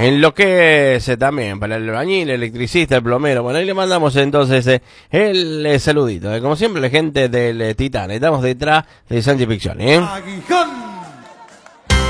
Enloquece también para el albañil, el electricista, el plomero. Bueno, ahí le mandamos entonces el saludito. Como siempre, la gente del Titán. Estamos detrás de Sanchi Piccioni, ¿eh? Aguijón.